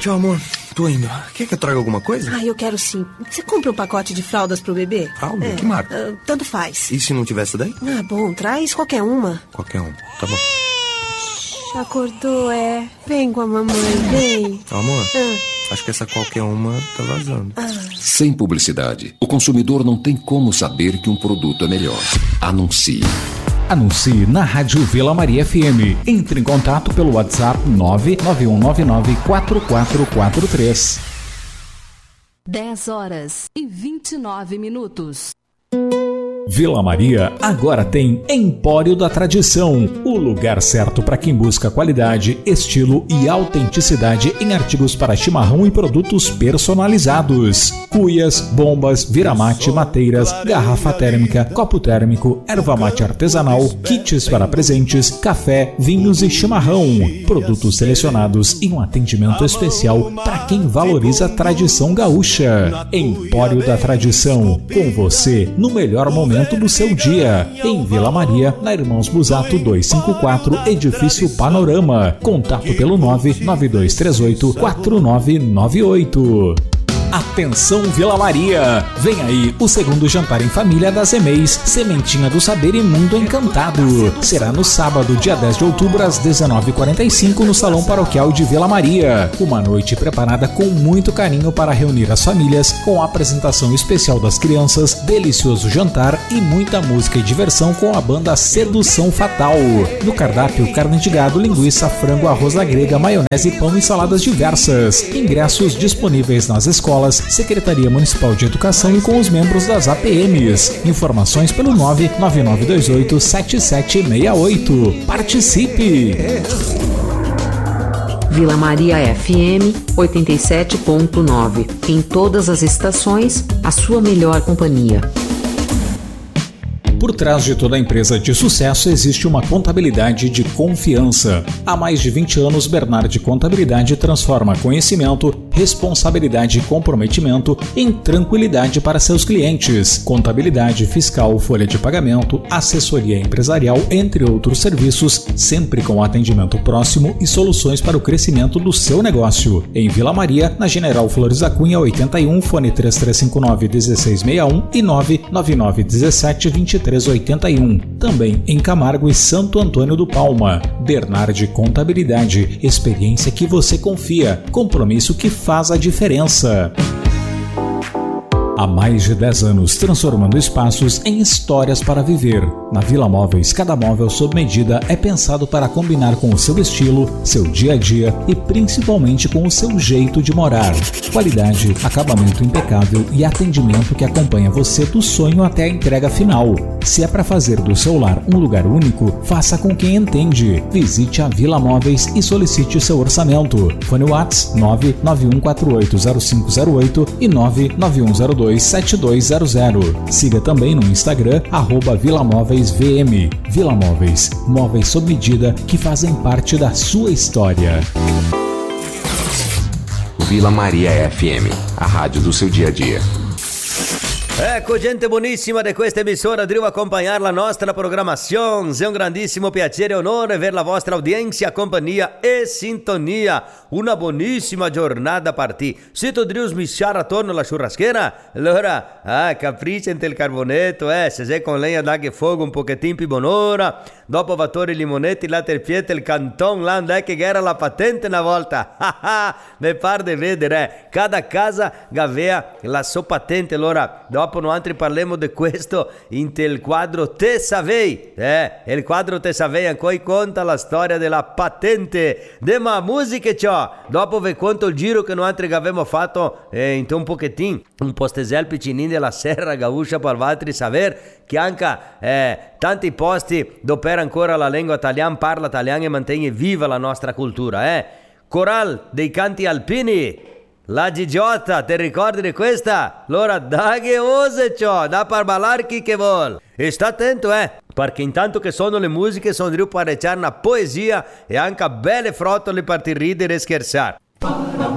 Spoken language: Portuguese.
Tchau, amor. Tô indo. Quer que eu traga alguma coisa? Eu quero sim. Você compra um pacote de fraldas pro bebê? Fralda? Que marca? Tanto faz. E se não tiver essa daí? Bom, traz qualquer uma. Qualquer uma. Tá bom. Acordou, Vem com a mamãe, vem. Amor, acho que essa qualquer uma tá vazando. Sem publicidade, o consumidor não tem como saber que um produto é melhor. Anuncie. Anuncie na Rádio Vila Maria FM. Entre em contato pelo WhatsApp 991994443. 10h29. Vila Maria agora tem Empório da Tradição, o lugar certo para quem busca qualidade, estilo e autenticidade em artigos para chimarrão e produtos personalizados. Cuias, bombas, viramate, mateiras, garrafa térmica, copo térmico, erva mate artesanal, kits para presentes, café, vinhos e chimarrão. Produtos selecionados e um atendimento especial para quem valoriza a tradição gaúcha. Empório da Tradição, com você no melhor momento do seu dia, em Vila Maria, na Irmãos Busato 254, Edifício Panorama. Contato pelo 992384998. Atenção Vila Maria! Vem aí o segundo jantar em família das EMEIs, Sementinha do Saber e Mundo Encantado. Será no sábado, dia 10 de outubro, às 19h45, no Salão Paroquial de Vila Maria. Uma noite preparada com muito carinho para reunir as famílias, com a apresentação especial das crianças, delicioso jantar e muita música e diversão com a banda Sedução Fatal. No cardápio, carne de gado, linguiça, frango, arroz à grega, maionese, pão e saladas diversas. Ingressos disponíveis nas escolas, Secretaria Municipal de Educação e com os membros das APMs. Informações pelo 999287768. Participe! Vila Maria FM 87.9. Em todas as estações, a sua melhor companhia. Por trás de toda empresa de sucesso existe uma contabilidade de confiança. Há mais de 20 anos, Bernardi Contabilidade transforma conhecimento, responsabilidade e comprometimento em tranquilidade para seus clientes. Contabilidade fiscal, folha de pagamento, assessoria empresarial, entre outros serviços, sempre com atendimento próximo e soluções para o crescimento do seu negócio. Em Vila Maria, na General Flores da Cunha 81, fone 3359-1661 e 99917-2381. Também em Camargo e Santo Antônio do Palma. Bernardi Contabilidade, experiência que você confia, compromisso que faz a diferença. Há mais de 10 anos, transformando espaços em histórias para viver. Na Vila Móveis, cada móvel sob medida é pensado para combinar com o seu estilo, seu dia a dia e principalmente com o seu jeito de morar. Qualidade, acabamento impecável e atendimento que acompanha você do sonho até a entrega final. Se é para fazer do seu lar um lugar único, faça com quem entende. Visite a Vila Móveis e solicite seu orçamento. Fone WhatsApp 991480508 e 991027200. Siga também no Instagram @VilaMóveisVM. Vila Móveis, móveis sob medida que fazem parte da sua história. Vila Maria FM, a rádio do seu dia a dia. Ecco gente buonissima di questa emissora, devo accompagnare la nostra programmazione. È un grandissimo piacere e onore avere la vostra audiência, compagnia e sintonia. Una buonissima giornata per te. Se tu devi smisciare attorno alla churrasquera, allora capriccia il carbonetto, se sei con legna dà che fuoco un pochettino più buon'ora. Dopo vattori limonetti, là ter piete il canton, là andai che era la patente una volta. Mi pare di vedere, cada casa aveva la sua patente, allora dopo noi altri parliamo di questo in il quadro Te Savei. Il quadro Te Savei ancora conta la storia della patente de ma musica ciò. Dopo vi conto il giro che noi altri abbiamo fatto in un pochettino, un postesel piccinino della Serra Gaúcha per altri saper che anche tanti posti dove ancora la lingua italiana parla italiano e mantiene viva la nostra cultura. Coral dei canti alpini, la Gigiotta, ti ricordi di questa? Allora dai che ose ciò, da per ballare chi che vuol. E sta attento perché intanto che sono le musiche sono riuscito a recare una poesia e anche belle frottole per ti ridere e scherzare.